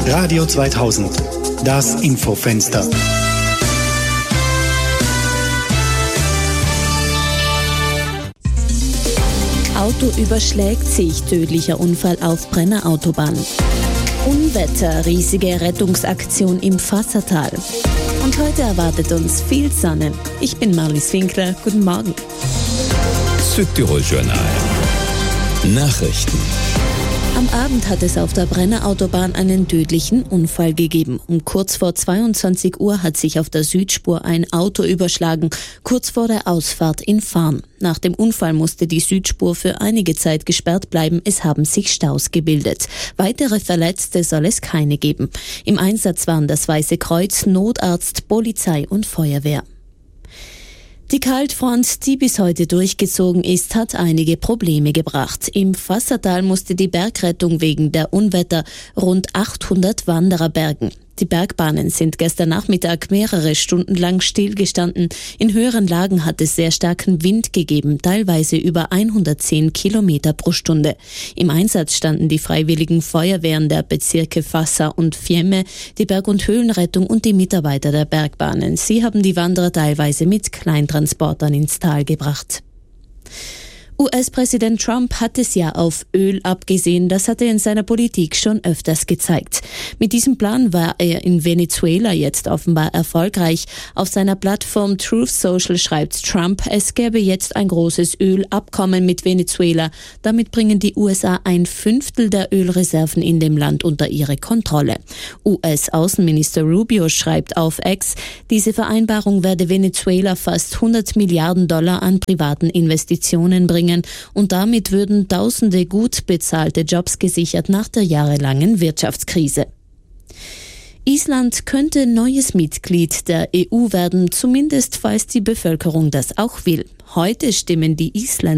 Radio 2000, das Infofenster. Auto überschlägt sich, tödlicher Unfall auf Brennerautobahn. Unwetter, riesige Rettungsaktion im Fassatal. Und heute erwartet uns viel Sonne. Ich bin Marlies Winkler, guten Morgen. Südtirol Journal. Nachrichten. Am Abend hat es auf der Brennerautobahn einen tödlichen Unfall gegeben. Um kurz vor 22 Uhr hat sich auf der Südspur ein Auto überschlagen, kurz vor der Ausfahrt in Farn. Nach dem Unfall musste die Südspur für einige Zeit gesperrt bleiben. Es haben sich Staus gebildet. Weitere Verletzte soll es keine geben. Im Einsatz waren das Weiße Kreuz, Notarzt, Polizei und Feuerwehr. Die Kaltfront, die bis heute durchgezogen ist, hat einige Probleme gebracht. Im Fassatal musste die Bergrettung wegen der Unwetter rund 800 Wanderer bergen. Die Bergbahnen sind gestern Nachmittag mehrere Stunden lang stillgestanden. In höheren Lagen hat es sehr starken Wind gegeben, teilweise über 110 Kilometer pro Stunde. Im Einsatz standen die freiwilligen Feuerwehren der Bezirke Fassa und Fiemme, die Berg- und Höhlenrettung und die Mitarbeiter der Bergbahnen. Sie haben die Wanderer teilweise mit Kleintransportern ins Tal gebracht. US-Präsident Trump hat es ja auf Öl abgesehen, das hat er in seiner Politik schon öfters gezeigt. Mit diesem Plan war er in Venezuela jetzt offenbar erfolgreich. Auf seiner Plattform Truth Social schreibt Trump, es gäbe jetzt ein großes Ölabkommen mit Venezuela. Damit bringen die USA 1/5 der Ölreserven in dem Land unter ihre Kontrolle. US-Außenminister Rubio schreibt auf X, diese Vereinbarung werde Venezuela fast $100 Milliarden an privaten Investitionen bringen. Und damit würden Tausende gut bezahlte Jobs gesichert nach der jahrelangen Wirtschaftskrise. Island könnte neues Mitglied der EU werden, zumindest falls die Bevölkerung das auch will. Heute stimmen die Isländer